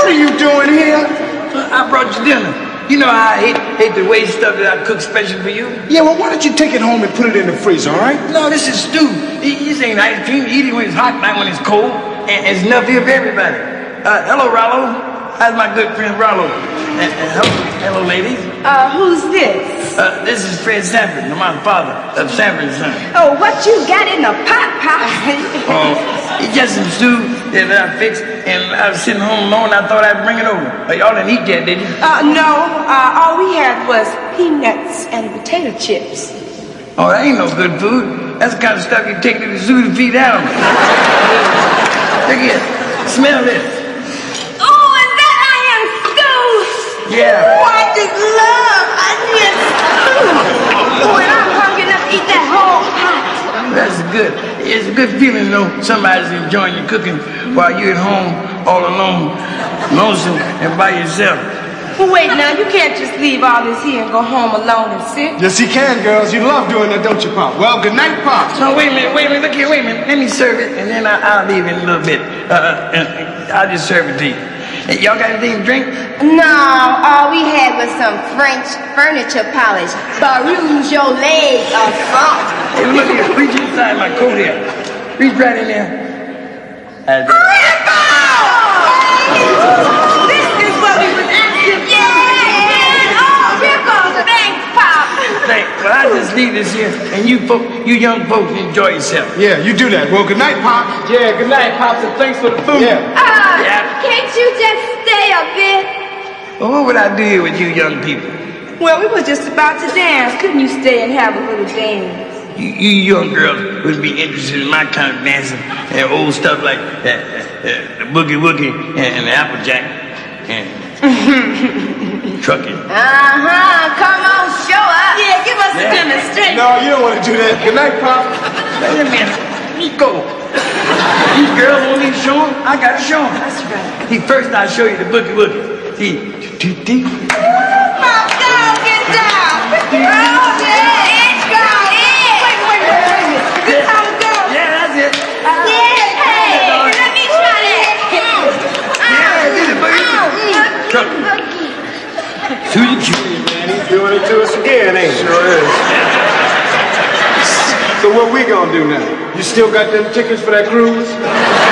What are you doing here? I brought you dinner. You know how I hate the waste stuff that I cook special for you? Yeah, well, why don't you take it home and put it in the freezer, all right? No, this is stew. This ain't ice cream. Eat it when it's hot, not when it's cold. And it's enough here for everybody. Hello, Rollo. That's my good friend, Rollo. Hello, ladies. Who's this? This is Fred Sanford, my father of Sanford's son. Oh, what you got in the pot, Pop? It's just some stew that I fixed, and I was sitting home alone. I thought I'd bring it over. Y'all didn't eat yet, did you? No. All we had was peanuts and potato chips. Oh, that ain't no good food. That's the kind of stuff you take to the zoo to feed animals. Look here. Smell this. Oh, is that iron stew? Yeah. Oh, I just love onion stew. Oh, and I'm hungry enough to eat that whole pot. That's good. It's a good feeling, though. Somebody's enjoying your cooking while you're at home all alone, lonesome, and by yourself. Well, wait now. You can't just leave all this here and go home alone and sit. Yes, he can, girls. You love doing that, don't you, Pop? Well, good night, Pop. No, wait a minute. Look here, wait a minute. Let me serve it, and then I'll leave in a little bit. I'll just serve it to you. Hey, y'all got anything to drink? No, all we had was some French furniture polish. Barouge your legs or something. Hey, look here. Reach inside my coat here. Reach right in there. Ripple! This is what we was asking for. Yeah! Oh, Ripple! Thanks, Pop. Thanks. Well, I just leave this here, and you young folks enjoy yourself. Yeah, you do that. Well, good night, Pop. Yeah, good night, Pops, and thanks for the food. Yeah. Can't you just stay a bit? Well, what would I do here with you young people? Well, we were just about to dance. Couldn't you stay and have a little dance? You young girls would be interested in my kind of dancing and old stuff like the boogie woogie and the applejack and trucking. Come on, show up. Yeah, give us a demonstration. No, you don't want to do that. Good night, Pop. Wait a minute. Let me go. These girls want me to show them. I got to show them. That's right. See, first I'll show you the boogie woogie. See, Pop, go, get down. Oh, yeah. It's gone. Wait. This how it goes. yeah, that's it. Hey, let me try that. Yeah, do the boogie. Truck. Man, he's doing it to us again, ain't he? Sure is. So what we gonna do now? You still got them tickets for that cruise?